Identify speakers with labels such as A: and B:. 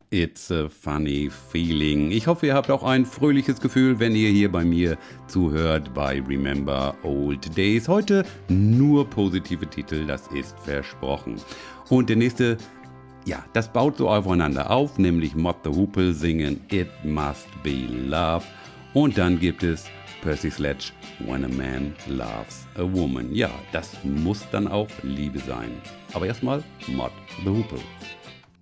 A: It's a funny feeling. Ich hoffe, ihr habt auch ein fröhliches Gefühl, wenn ihr hier bei mir zuhört bei Remember Old Days. Heute nur positive Titel, das ist versprochen. Und der nächste, ja, das baut so aufeinander auf, nämlich Mott the Hoople singen It Must Be Love. Und dann gibt es Percy Sledge, When a Man Loves a Woman. Ja, das muss dann auch Liebe sein. Aber erstmal Mott the Hoople.